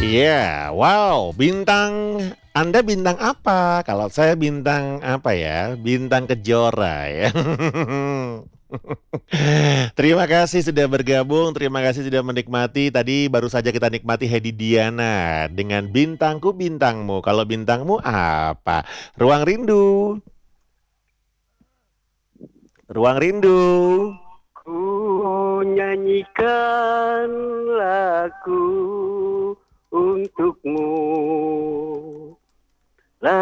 Iya, wow, bintang Anda bintang apa? Kalau saya bintang apa ya? Bintang Kejora ya. Terima kasih sudah bergabung, terima kasih sudah menikmati. Tadi baru saja kita nikmati Hedi Diana dengan Bintangku Bintangmu. Kalau bintangmu apa? Ruang Rindu. Ruang Rindu. Ku nyanyikan lagu untukmu.